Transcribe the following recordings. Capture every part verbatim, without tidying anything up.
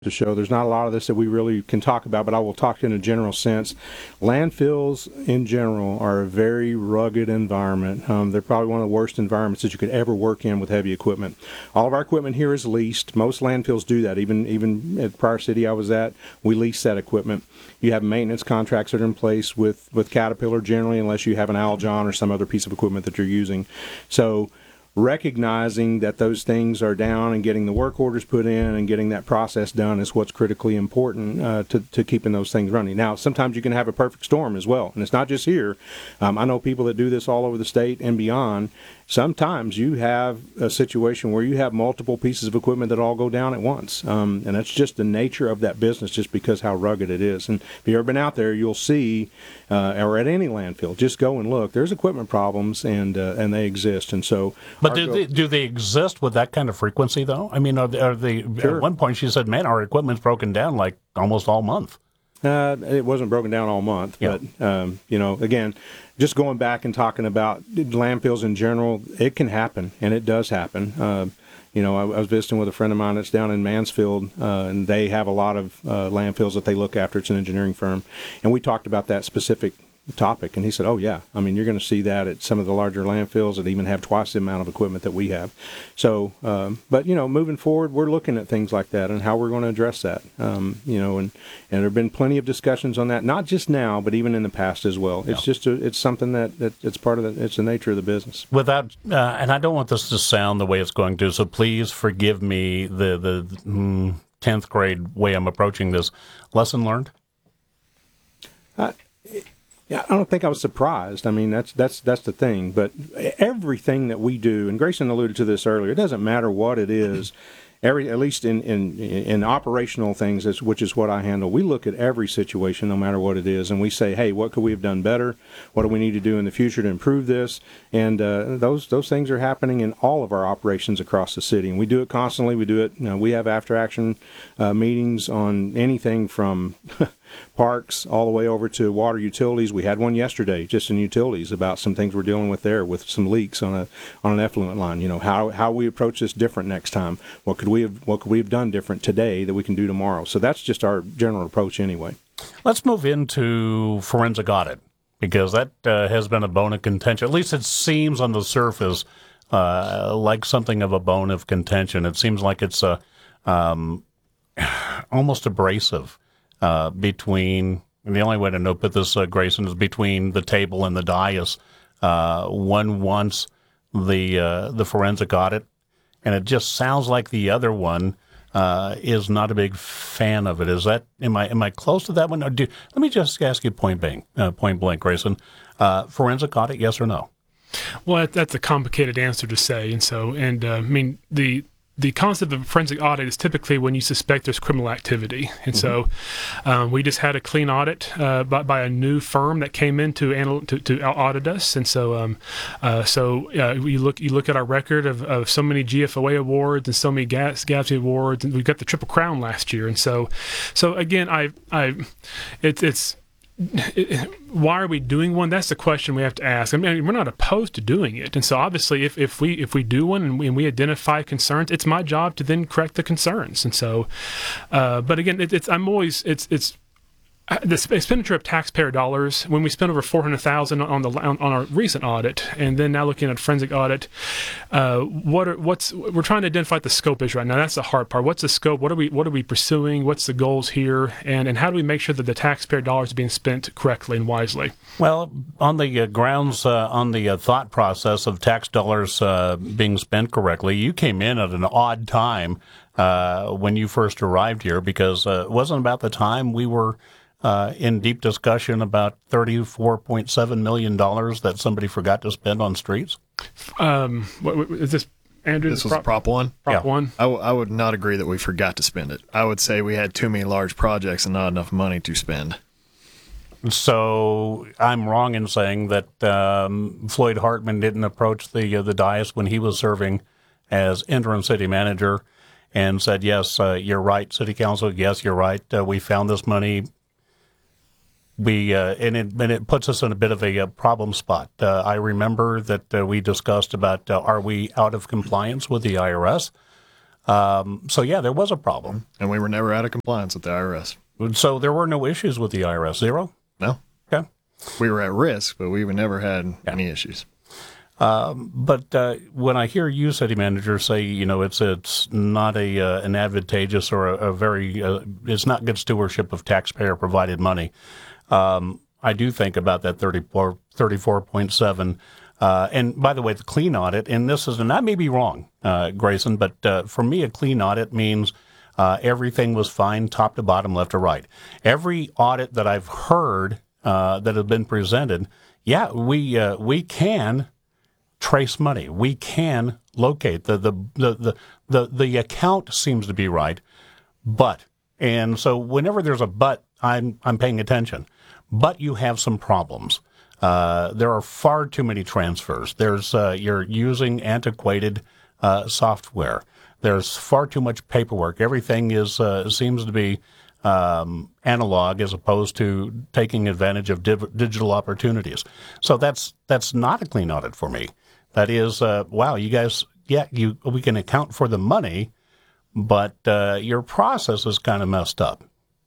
to show. There's not a lot of this that we really can talk about, but I will talk in a general sense. Landfills in general are a very rugged environment. Um, they're probably one of the worst environments that you could ever work in with heavy equipment. All of our equipment here is leased. Most landfills do that. Even even at Prior City I was at, we lease that equipment. You have maintenance contracts that are in place with, with Caterpillar generally, unless you have an Aljon or some other piece of equipment that you're using. So recognizing that those things are down and getting the work orders put in and getting that process done is what's critically important uh, to, to keeping those things running. Now, sometimes you can have a perfect storm as well, and it's not just here. Um, I know people that do this all over the state and beyond. Sometimes you have a situation where you have multiple pieces of equipment that all go down at once, um, and that's just the nature of that business, just because how rugged it is. And if you've ever been out there, you'll see, uh, or at any landfill, just go and look. There's equipment problems, and uh, and they exist, and so. But do they, do they exist with that kind of frequency, though? I mean, are they, are they Sure. At one point she said, man, our equipment's broken down like almost all month. Uh, it wasn't broken down all month, Yeah. but, um, you know, again, just going back and talking about landfills in general, it can happen, and it does happen. Uh, you know, I, I was visiting with a friend of mine that's down in Mansfield, uh, and they have a lot of uh, landfills that they look after. It's an engineering firm, and we talked about that specific topic, and he said, oh yeah, I mean, you're going to see that at some of the larger landfills that even have twice the amount of equipment that we have. So um, but you know, moving forward, we're looking at things like that and how we're going to address that. Um, you know, and and there have been plenty of discussions on that, not just now, but even in the past as well. Yeah. It's just a, it's something that, that it's part of the it's the nature of the business. Without, uh, and I don't want this to sound the way it's going to, so please forgive me the the mm, tenth grade way I'm approaching this. Lesson learned? Uh, Yeah, I don't think I was surprised. I mean, that's that's that's the thing. But everything that we do, and Grayson alluded to this earlier, it doesn't matter what it is. Every, at least in, in, in operational things, which is what I handle, we look at every situation, no matter what it is, and we say, hey, what could we have done better? What do we need to do in the future to improve this? And uh, those those things are happening in all of our operations across the city, and we do it constantly. We do it. You know, we have after-action uh, meetings on anything from parks all the way over to water utilities. We had one yesterday just in utilities about some things we're dealing with there with some leaks on a on an effluent line. You know, how how we approach this different next time. What could we have what could we have done different today that we can do tomorrow? So that's just our general approach anyway. Let's move into forensic audit, because that uh, has been a bone of contention. At least it seems on the surface uh, like something of a bone of contention. It seems like it's a um, almost abrasive. Uh, between, and the only way to know put this, uh, Grayson, is between the table and the dais. Uh, one wants the uh, the forensic audit, and it just sounds like the other one uh, is not a big fan of it. Is that am I am I close to that one? Or do, let me just ask you point blank, uh, point blank, Grayson. Uh, forensic audit, yes or no? Well, that's a complicated answer to say, and so and uh, I mean the. The concept of forensic audit is typically when you suspect there's criminal activity. And mm-hmm. so um, we just had a clean audit uh, by, by a new firm that came in to anal- to, to audit us. And so um, uh, so uh, you look you look at our record of, of so many G F O A awards and so many G A S B awards, and we got the Triple Crown last year. And so so again, I I it, it's why are we doing one? That's the question we have to ask. I mean, we're not opposed to doing it, and so obviously, if, if we if we do one and we, and we identify concerns, it's my job to then correct the concerns. And so, uh, but again, it, it's I'm always it's it's. The expenditure of taxpayer dollars, when we spent over four hundred thousand dollars on the on, on our recent audit, and then now looking at forensic audit, uh, what are what's we're trying to identify what the scope is right now. That's the hard part. What's the scope? What are we what are we pursuing? What's the goals here? And and how do we make sure that the taxpayer dollars are being spent correctly and wisely? Well, on the uh, grounds uh, on the uh, thought process of tax dollars uh, being spent correctly, you came in at an odd time uh, when you first arrived here, because uh, it wasn't about the time we were. Uh, in deep discussion about thirty-four point seven million dollars that somebody forgot to spend on streets? Um, what, what, is this, Andrew? This was prop, Prop one? Prop yeah. one? I, w- I would not agree that we forgot to spend it. I would say we had too many large projects and not enough money to spend. So I'm wrong in saying that um, Floyd Hartman didn't approach the uh, the dais when he was serving as interim city manager and said, yes, uh, you're right, city council, yes, you're right, uh, we found this money. We uh, and it and it puts us in a bit of a, a problem spot. Uh, I remember that uh, we discussed about uh, are we out of compliance with the I R S? Um, so yeah, there was a problem. And we were never out of compliance with the I R S. So there were no issues with the I R S. Zero. No. Okay. We were at risk, but we never had yeah. any issues. Um, but uh, when I hear you, city manager, say, you know, it's it's not a uh, an advantageous or a, a very uh, it's not good stewardship of taxpayer provided money. Um, I do think about that thirty-four, thirty-four point seven. Uh, and by the way, the clean audit, and this is, and I may be wrong, uh, Grayson, but uh, for me, a clean audit means uh, everything was fine, top to bottom, left to right. Every audit that I've heard uh, that has been presented, yeah, we uh, we can trace money. We can locate the the the the the, the account seems to be right, but and so whenever there's a but, I'm I'm paying attention. But you have some problems. Uh, there are far too many transfers. There's uh, you're using antiquated uh, software. There's far too much paperwork. Everything is uh, seems to be um, analog as opposed to taking advantage of div- digital opportunities. So that's that's not a clean audit for me. That is, uh, wow, you guys, yeah, you we can account for the money, but uh, your process is kind of messed up.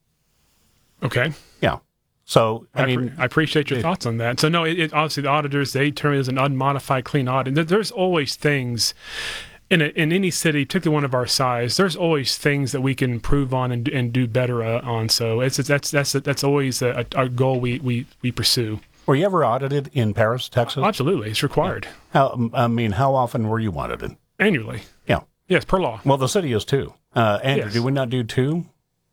Okay. Yeah. So, I, I mean, pre- I appreciate your it, thoughts on that. So, no, it, it, obviously the auditors, they term it as an unmodified clean audit. There, there's always things in a, in any city, particularly one of our size. There's always things that we can improve on and, and do better uh, on. So, it's, it's that's that's that's always a, a goal we, we, we pursue. Were you ever audited in Paris, Texas? Absolutely, it's required. How I mean, how often were you audited? Annually. Yeah. Yes, per law. Well, the city is too. Uh, Andrew, Yes. do we not do two?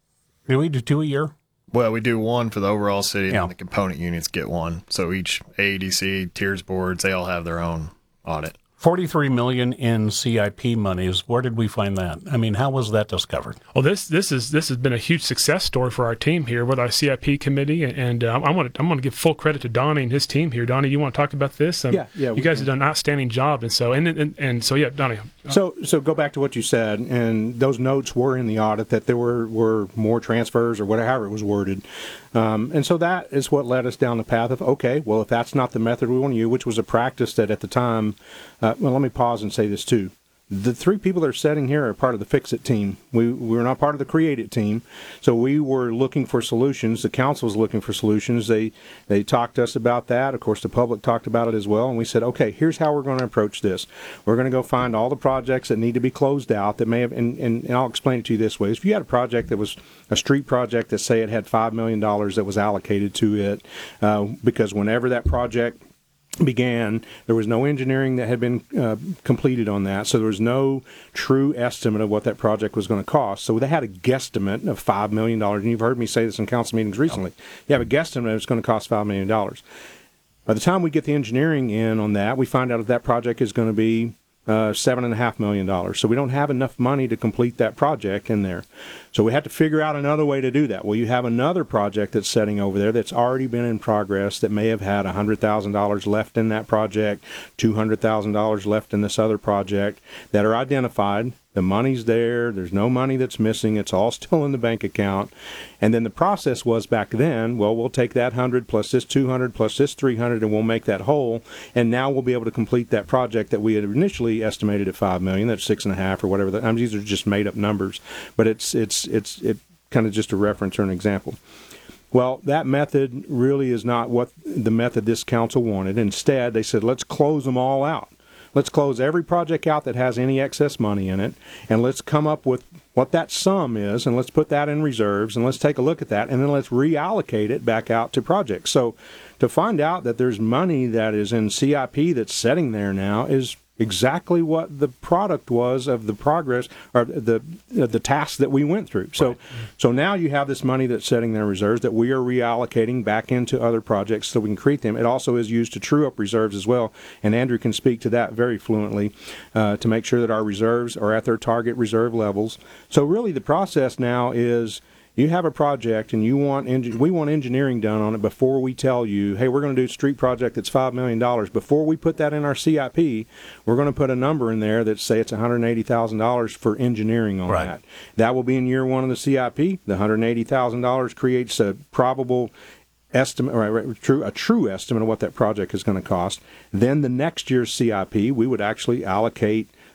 Do we do two a year? Well, we do one for the overall city, Yeah. and the component units get one. So each A E D C, tiers boards, they all have their own audit. forty-three million dollars in C I P monies. Where did we find that? I mean, how was that discovered? Well, this this is this has been a huge success story for our team here with our C I P committee, and, and uh, I want to I'm going to give full credit to Donnie and his team here. Donnie, you want to talk about this? Um, Yeah, yeah, we You guys can. have done an outstanding job, and so and and, and so yeah, Donnie. So, so go back to what you said, and those notes were in the audit that there were, were more transfers or whatever it was worded. Um, and so that is what led us down the path of, okay, well, if that's not the method we want to use, which was a practice that at the time, uh, well, let me pause and say this too. The three people that are sitting here are part of the Fix-It team. We, we were not part of the Create-It team. So we were looking for solutions. The council was looking for solutions. They they talked to us about that. Of course, the public talked about it as well. And we said, okay, here's how we're going to approach this. We're going to go find all the projects that need to be closed out that may have, and, and, and I'll explain it to you this way. If you had a project that was a street project that, say, it had five million dollars that was allocated to it, uh, because whenever that project began, there was no engineering that had been uh, completed on that, so there was no true estimate of what that project was going to cost. So they had a guesstimate of five million dollars, and you've heard me say this in council meetings recently. You have a guesstimate it's going to cost five million dollars. By the time we get the engineering in on that, we find out if that project is going to be uh, seven and a half million dollars. So we don't have enough money to complete that project in there. So we had to figure out another way to do that. Well, you have another project that's sitting over there that's already been in progress that may have had one hundred thousand dollars left in that project, two hundred thousand dollars left in this other project that are identified. The money's there. There's no money that's missing. It's all still in the bank account. And then the process was back then, well, we'll take that one hundred plus this two hundred plus this three hundred and we'll make that whole. And now we'll be able to complete that project that we had initially estimated at five million dollars. That's six and a half or whatever. The, I mean, these are just made up numbers, but it's it's it's it kind of just a reference or an example. Well, that method really is not what the method this council wanted. Instead, they said, let's close them all out. Let's close every project out that has any excess money in it, and let's come up with what that sum is, and let's put that in reserves, and let's take a look at that, and then let's reallocate it back out to projects. So to find out that there's money that is in C I P that's sitting there now is exactly what the product was of the progress or the uh, the task that we went through. So, right. So now you have this money that's sitting there in reserves that we are reallocating back into other projects so we can create them. It also is used to true up reserves as well, and Andrew can speak to that very fluently uh, to make sure that our reserves are at their target reserve levels. So really the process now is you have a project and you want engi- we want engineering done on it before we tell you, hey, we're going to do a street project that's five million dollars. Before we put that in our C I P, we're going to put a number in there that say it's one hundred eighty thousand dollars for engineering on right. that. That will be in year one of the C I P. The one hundred eighty thousand dollars creates a probable estimate, or a true, a true estimate of what that project is going to cost. Then the next year's C I P, we would actually allocate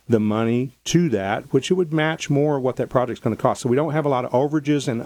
the money to that, which it would match more what that project's going to cost. So we don't have a lot of overages and